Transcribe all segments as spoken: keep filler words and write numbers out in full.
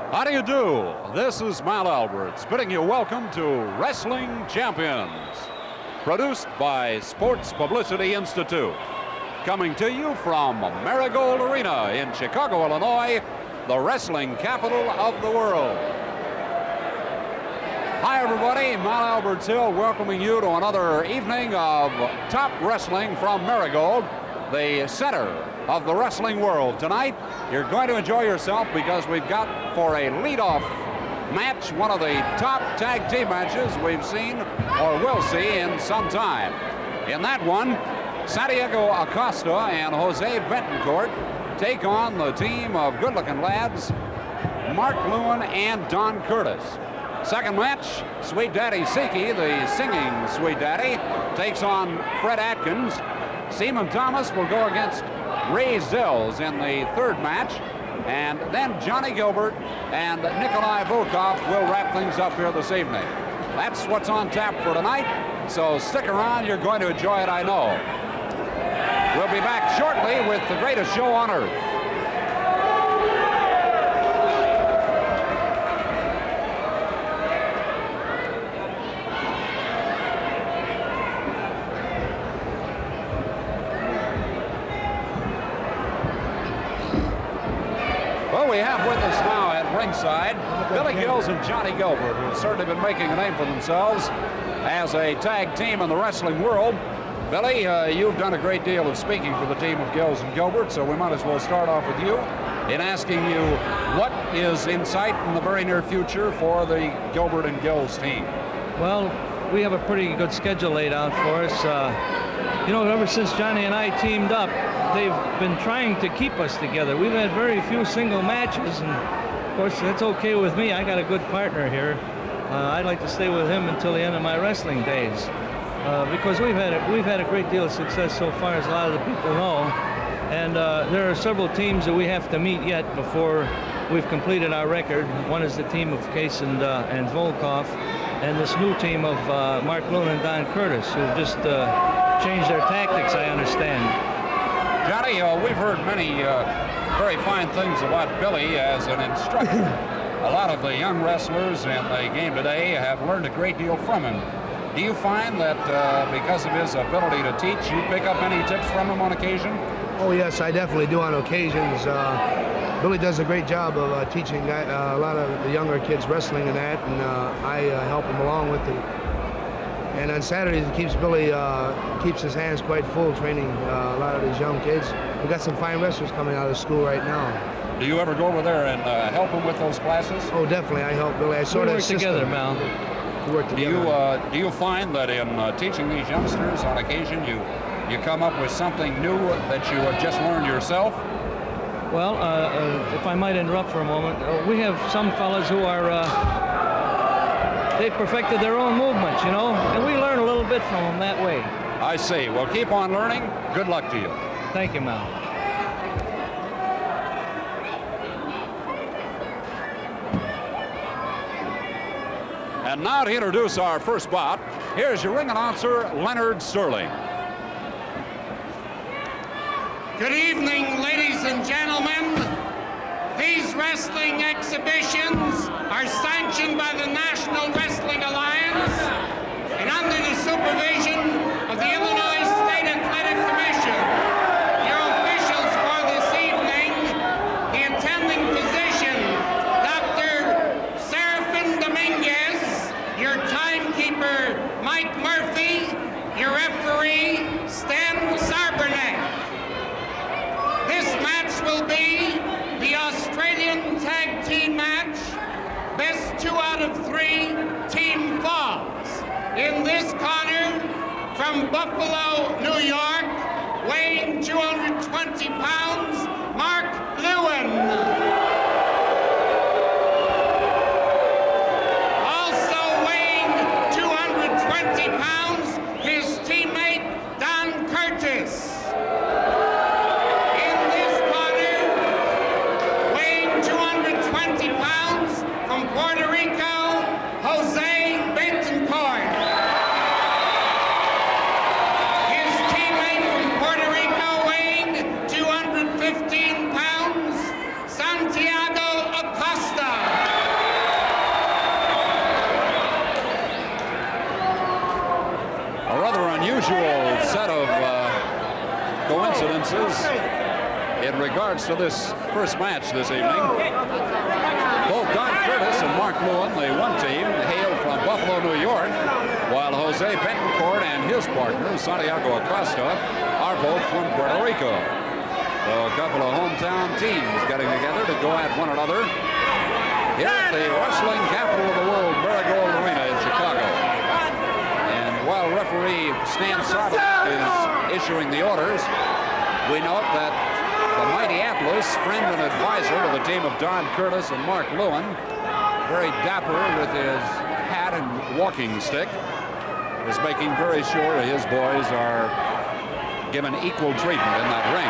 How do you do? This is Mal Alberts bidding you welcome to Wrestling Champions, produced by Sports Publicity Institute. Coming to you from Marigold Arena in Chicago, Illinois, the wrestling capital of the world. Hi everybody, Mal Alberts Hill welcoming you to another evening of top wrestling from Marigold, the center of the wrestling world. Tonight, you're going to enjoy yourself because we've got for a lead-off match one of the top tag team matches we've seen or will see in some time. In that one, Santiago Acosta and Jose Betancourt take on the team of good-looking lads, Mark Lewin and Don Curtis. Second match, Sweet Daddy Siki, the singing Sweet Daddy, takes on Fred Atkins. Seaman Thomas will go against Ray Zills in the third match, and then Johnny Gilbert and Nikolai Volkov will wrap things up here this evening. That's what's on tap for tonight, so stick around. You're going to enjoy it, I know. We'll be back shortly with the greatest show on earth. Well, we have with us now at ringside Billy Gills and Johnny Gilbert, who have certainly been making a name for themselves as a tag team in the wrestling world. Billy, uh, you've done a great deal of speaking for the team of Gills and Gilbert, so we might as well start off with you in asking you what is in sight in the very near future for the Gilbert and Gills team. Well, we have a pretty good schedule laid out for us. Uh, you know, ever since Johnny and I teamed up, they've been trying to keep us together. We've had very few single matches, and of course that's okay with me. I got a good partner here. Uh, I'd like to stay with him until the end of my wrestling days. Uh, because we've had a, we've had a great deal of success so far, as a lot of the people know, and uh, there are several teams that we have to meet yet before we've completed our record. One is the team of Case and uh, and Volkov, and this new team of uh, Mark Lewin and Don Curtis, who just uh, changed their tactics, I understand. Johnny, uh, we've heard many uh, very fine things about Billy as an instructor. A lot of the young wrestlers in the game today have learned a great deal from him. Do you find that uh, because of his ability to teach, you pick up any tips from him on occasion? Oh yes, I definitely do on occasions. Uh, Billy does a great job of uh, teaching uh, a lot of the younger kids wrestling and that, and uh, I uh, help him along with it. And on Saturdays, it keeps Billy uh, keeps his hands quite full training uh, a lot of these young kids. We've got some fine wrestlers coming out of school right now. Do you ever go over there and uh, help him with those classes? Oh, definitely. I help Billy. I sort we of work together, Mal. Work do you uh, do you find that in uh, teaching these youngsters on occasion you you come up with something new that you have just learned yourself? Well, uh, uh, if I might interrupt for a moment, uh, we have some fellas who are uh, they perfected their own movements, you know, and we learn a little bit from them that way. I see. Well, keep on learning. Good luck to you. Thank you, Mal. And now to introduce our first bout, here's your ring announcer, Leonard Sterling. Good evening, ladies and gentlemen. These wrestling exhibitions are sanctioned by the National Wrestling Alliance and under the supervision of the Illinois State Athletic Commission. Your officials for this evening, the attending physician, Doctor Serafin Dominguez, your timekeeper, Mike Murphy, your referee, Stan Sarberneck. This match will be the Australian Tag Team match, best two out of three, team falls. In this corner, from Buffalo, New York, weighing two hundred twenty pounds, Mark Lewin. Pounds, his teammate Don Curtis. In this corner, weighing two hundred twenty pounds, from Puerto Rico, Jose Betancourt. His teammate from Puerto Rico, weighing two hundred fifteen pounds, Santiago Acosta. places in regards to this first match this evening. Both Don Curtis and Mark Lewin, the one team, hail from Buffalo, New York, while Jose Betancourt and his partner, Santiago Acosta, are both from Puerto Rico. So a couple of hometown teams getting together to go at one another here at the wrestling capital of the world, Marigold Arena in Chicago. And while referee Stan Sarbanek is issuing the orders, we note that the mighty Atlas, friend and advisor to the team of Don Curtis and Mark Lewin, very dapper with his hat and walking stick, is making very sure his boys are given equal treatment in that ring.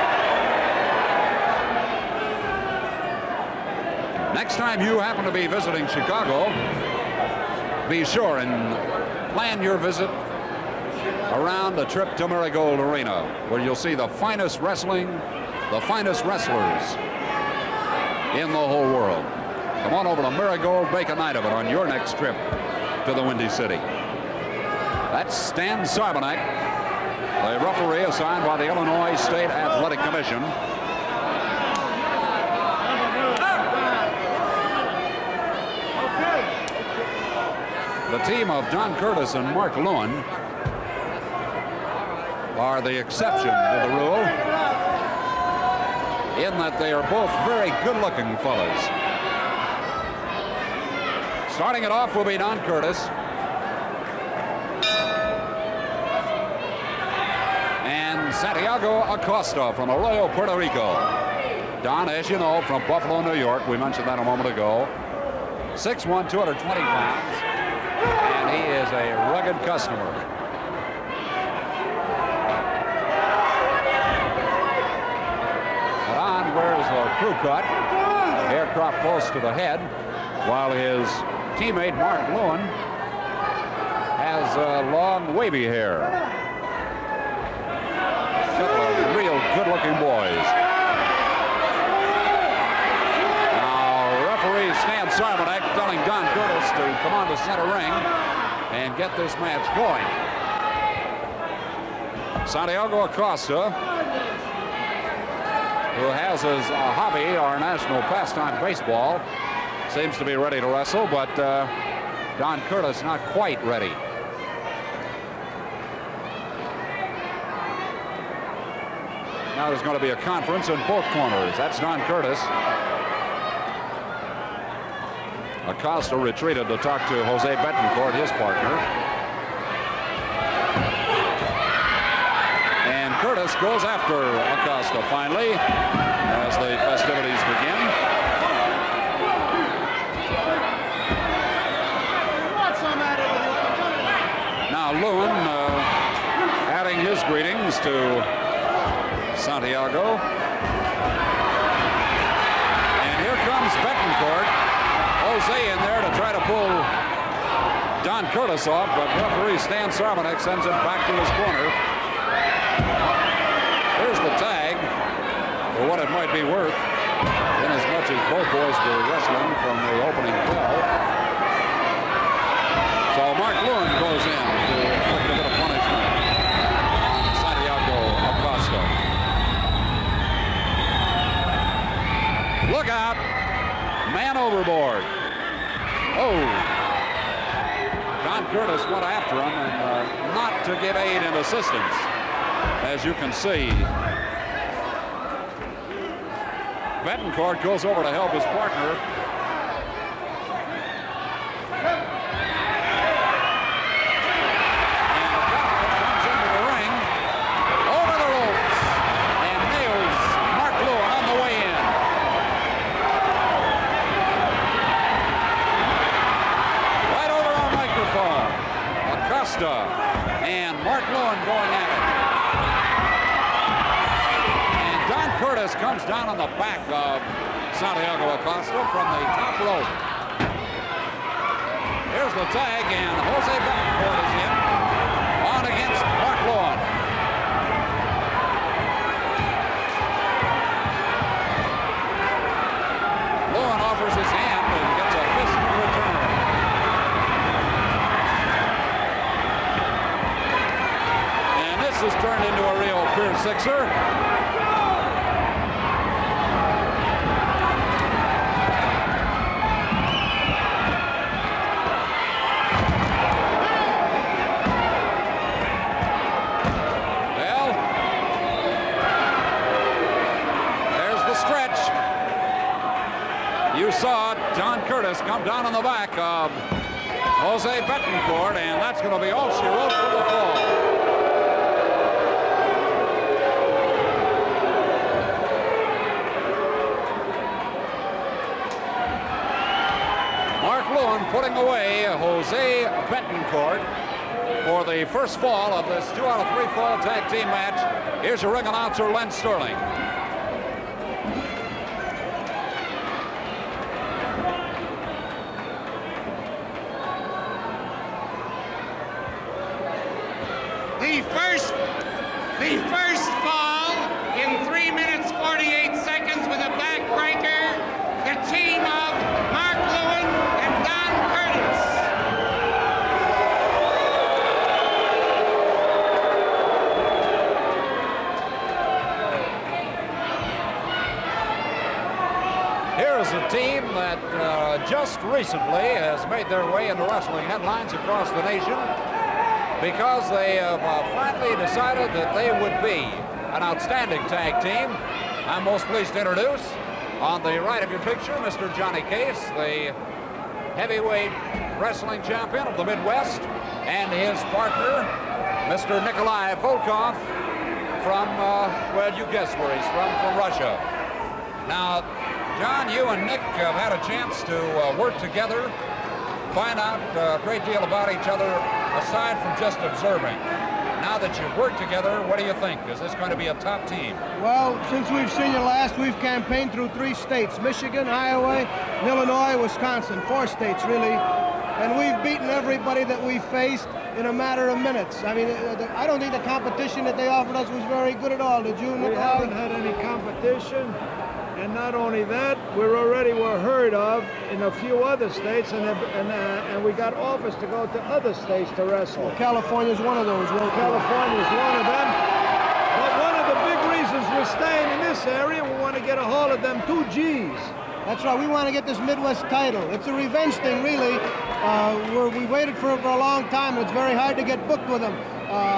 Next time you happen to be visiting Chicago, be sure and plan your visit around a trip to Marigold Arena, where you'll see the finest wrestling, the finest wrestlers in the whole world. Come on over to Marigold, make a night of it on your next trip to the Windy City. That's Stan Sarbanek, the referee assigned by the Illinois State Athletic Commission. The team of Don Curtis and Mark Lewin are the exception to the rule, in that they are both very good-looking fellas. Starting it off will be Don Curtis. And Santiago Acosta from Arroyo, Puerto Rico. Don, as you know, from Buffalo, New York. We mentioned that a moment ago. six one, two hundred twenty pounds. And he is a rugged customer. Don wears a crew cut, hair cropped close to the head, while his teammate Mark Lewin has uh, long wavy hair. Couple of real good-looking boys. Now, referee Stan Sarbanek telling Don Curtis to come on to center ring and get this match going. Santiago Acosta, who has as a hobby our national pastime baseball, seems to be ready to wrestle, but uh, Don Curtis not quite ready. Now there's going to be a conference in both corners. That's Don Curtis. Acosta retreated to talk to Jose Betancourt, his partner. And Curtis goes after Acosta finally as the festivities begin. Now Lewin uh, adding his greetings to Santiago. And here comes Betancourt. Jose in there to try to pull Don Curtis off, but referee Stan Sarbanek sends him back to his corner. Here's the tag for what it might be worth, in as much as both boys were wrestling from the opening bell. So Mark Lewin goes in to inflict a bit of punishment on Santiago Acosta. Look out! Man overboard. Oh. Don Curtis went after him, and uh, not to give aid and assistance, as you can see. Betancourt goes over to help his partner. And Mark Lewin going at it. And Don Curtis comes down on the back of Santiago Acosta from the top rope. Here's the tag, and Jose Betancourt is in on against Mark Lewin. Lewin offers his hand and gets a fist in return. This is turned turned into a real Pier Sixer. You saw John Curtis come down on the back of Jose Betancourt, and that's going to be all she wrote for the fall. Mark Lewin putting away Jose Betancourt for the first fall of this two out of three fall tag team match. Here's your ring announcer, Len Sterling. The first, the first fall in three minutes forty-eight seconds with a backbreaker, the team of Mark Lewin and Don Curtis. Here's a team that uh, just recently has made their way into wrestling headlines across the nation, because they have uh, finally decided that they would be an outstanding tag team. I'm most pleased to introduce, on the right of your picture, Mister Johnny Case, the heavyweight wrestling champion of the Midwest, and his partner, Mister Nikolai Volkov, from, uh, well, you guessed where he's from, from Russia. Now, John, you and Nick have had a chance to uh, work together, find out a great deal about each other, aside from just observing. Now that you've worked together, what do you think? Is this going to be a top team? Well, since we've seen you last, we've campaigned through three states: Michigan, Iowa, Illinois, Wisconsin. Four states, really. And we've beaten everybody that we faced in a matter of minutes. I mean, I don't think the competition that they offered us was very good at all. Did you, Nikolai? We haven't had any competition. And not only that, we're already were heard of in a few other states, and and, uh, and we got offers to go to other states to wrestle. Well, California's one of those. Well, California's one of them. But one of the big reasons we're staying in this area, we want to get a hold of them two G's. That's right. We want to get this Midwest title. It's a revenge thing, really. Uh, we're, we waited for it for a long time, and it's very hard to get booked with them.